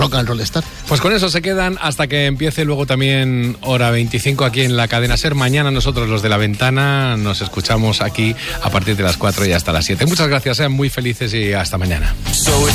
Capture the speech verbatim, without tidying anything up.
Rock and Roll Star. Pues con eso se quedan hasta que empiece luego también hora veinticinco aquí en la cadena SER. Mañana nosotros, los de La Ventana, nos escuchamos aquí a partir de las cuatro y hasta las siete. Muchas gracias, sean muy felices y hasta mañana.